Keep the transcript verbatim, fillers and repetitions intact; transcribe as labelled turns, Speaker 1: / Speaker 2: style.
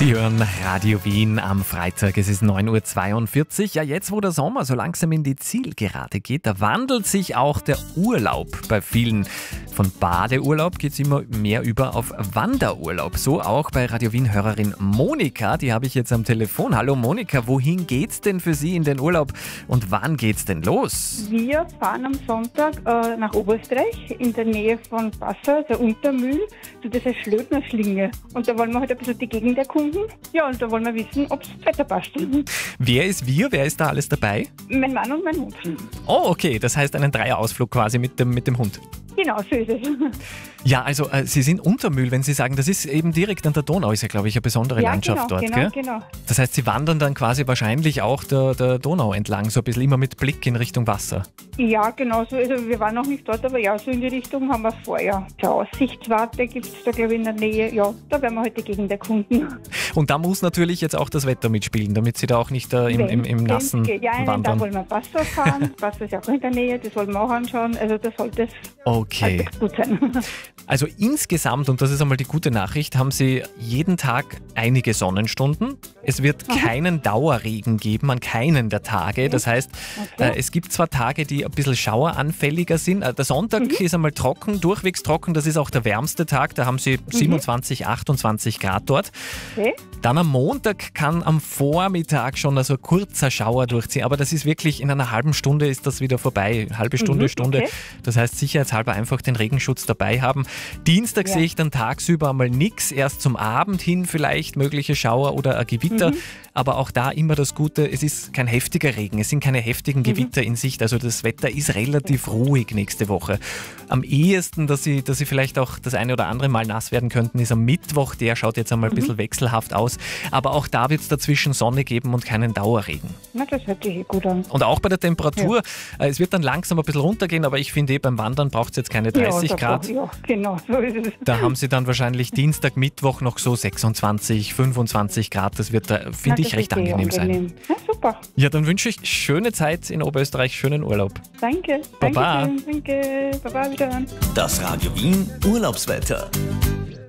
Speaker 1: Sie hören Radio Wien am Freitag, es ist neun Uhr zweiundvierzig. Ja, jetzt wo der Sommer so langsam in die Zielgerade geht, da wandelt sich auch der Urlaub bei vielen. Von Badeurlaub geht es immer mehr über auf Wanderurlaub. So auch bei Radio Wien-Hörerin Monika, die habe ich jetzt am Telefon. Hallo Monika, wohin geht's denn für Sie in den Urlaub und wann geht's denn los?
Speaker 2: Wir fahren am Sonntag äh, nach Oberösterreich in der Nähe von Passau, der Untermühl, zu dieser Schlödner Schlinge. Und da wollen wir halt ein bisschen die Gegend erkunden. Ja, und da wollen wir wissen, ob das Wetter passt.
Speaker 1: Wer ist wir? Wer ist da alles dabei?
Speaker 2: Mein Mann und mein Hund.
Speaker 1: Oh, okay, das heißt einen Dreierausflug quasi mit dem, mit dem Hund.
Speaker 2: Genau, so ist es.
Speaker 1: Ja, also äh, Sie sind Untermühl, wenn Sie sagen, das ist eben direkt an der Donau, ist ja, glaube ich, eine besondere
Speaker 2: Ja,
Speaker 1: Landschaft
Speaker 2: genau,
Speaker 1: dort,
Speaker 2: genau,
Speaker 1: gell?
Speaker 2: genau.
Speaker 1: Das heißt, Sie wandern dann quasi wahrscheinlich auch der, der Donau entlang, so ein bisschen immer mit Blick in Richtung Wasser.
Speaker 2: Ja, genau so. Also wir waren noch nicht dort, aber ja, so in die Richtung haben wir vor. Ja. Die Aussichtswarte gibt es da, glaube ich, in der Nähe. Ja, da werden wir heute die Gegend erkunden.
Speaker 1: Und da muss natürlich jetzt auch das Wetter mitspielen, damit Sie da auch nicht äh, im, im, im Nassen
Speaker 2: geht. Ja,
Speaker 1: wandern.
Speaker 2: Da wollen wir Passau fahren. Passau ist ja auch in der Nähe, das wollen wir auch anschauen. Also da sollte es
Speaker 1: Okay.
Speaker 2: halbwegs gut sein.
Speaker 1: Also insgesamt, und das ist einmal die gute Nachricht, haben Sie jeden Tag einige Sonnenstunden. Es wird
Speaker 2: Aha.
Speaker 1: keinen Dauerregen geben an keinen der Tage. Das heißt,
Speaker 2: Okay.
Speaker 1: äh, es gibt zwar Tage, die ein bisschen schaueranfälliger sind. Äh, der Sonntag
Speaker 2: Mhm.
Speaker 1: ist einmal trocken, durchwegs trocken. Das ist auch der wärmste Tag. Da haben Sie siebenundzwanzig, achtundzwanzig Grad dort.
Speaker 2: Okay.
Speaker 1: Dann am Montag kann am Vormittag schon also ein kurzer Schauer durchziehen. Aber das ist wirklich, in einer halben Stunde ist das wieder vorbei. Halbe Stunde,
Speaker 2: Mhm,
Speaker 1: Stunde.
Speaker 2: okay.
Speaker 1: Das heißt, sicherheitshalber einfach den Regenschutz dabei haben. Dienstag
Speaker 2: Ja.
Speaker 1: sehe ich dann tagsüber einmal nichts. Erst zum Abend hin vielleicht mögliche Schauer oder ein Gewitter.
Speaker 2: Mhm.
Speaker 1: Aber auch da immer das Gute, es ist kein heftiger Regen. Es sind keine
Speaker 2: Mhm.
Speaker 1: heftigen Gewitter in Sicht. Also das Wetter ist relativ ruhig nächste Woche. Am ehesten, dass Sie, dass Sie vielleicht auch das eine oder andere Mal nass werden könnten, ist am Mittwoch. Der schaut jetzt einmal ein bisschen wechselhaft aus. Aber auch da wird es dazwischen Sonne geben und keinen Dauerregen.
Speaker 2: Na, das hört sich eh gut an.
Speaker 1: Und auch bei der Temperatur, äh, es wird dann langsam ein bisschen runtergehen, aber ich finde eh, beim Wandern braucht es jetzt keine dreißig
Speaker 2: ja,
Speaker 1: Grad.
Speaker 2: Ja, genau, so ist es.
Speaker 1: Da haben Sie dann wahrscheinlich Dienstag, Mittwoch noch so sechsundzwanzig, fünfundzwanzig Grad. Das wird, äh,
Speaker 2: Na,
Speaker 1: finde ich,
Speaker 2: das
Speaker 1: recht
Speaker 2: ist eh
Speaker 1: angenehm sein.
Speaker 2: angenehm. Ja, super.
Speaker 1: Ja, dann wünsche ich schöne Zeit in Oberösterreich, schönen Urlaub.
Speaker 2: Danke.
Speaker 1: Baba.
Speaker 2: Danke, danke. Baba, wieder an.
Speaker 3: Das Radio Wien Urlaubswetter.